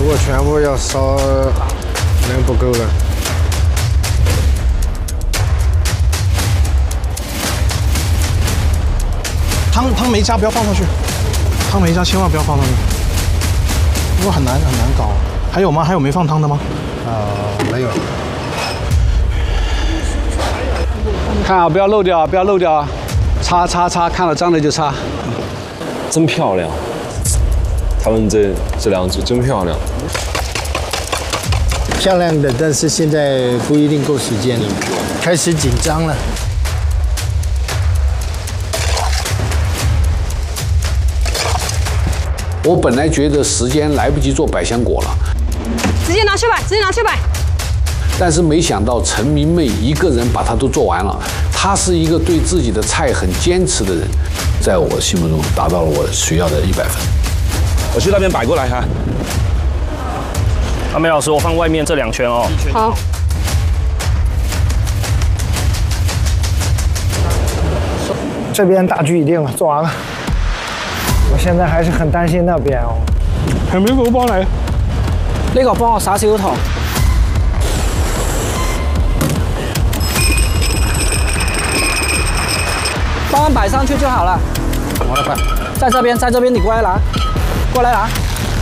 果全部要烧，可能不够了。 汤没加，不要放上去。汤没加，千万不要放上去，因为很难搞。还有吗？还有没放汤的吗？ 没有。 看啊，不要漏掉啊，不要漏掉啊！擦，看到脏的就擦。 真漂亮，他们这两组真漂亮。 漂亮的，但是现在不一定够时间了，开始紧张了。 我本来觉得时间来不及做百香果了， 直接拿去摆，直接拿去摆。 但是没想到陈明媚一个人把它都做完了。她是一个对自己的菜很坚持的人，在我心目中达到了我需要的100分。 我去那边摆过来哈。 阿梅老师，我放外面这2圈哦。 好。 这边大局已定了，做完了。我现在还是很担心那边哦。 係咪呢個幫你？ 呢個幫我灑少糖。幫我擺上去就好了。 我來擺。 在這邊，在這邊，你過來拿，過來拿。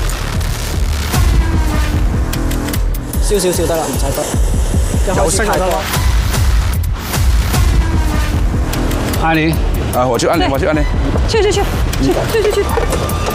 少少得啦，唔使多。 有聲就得啦。 按鈴。 啊，我去按鈴，我去按鈴。 去。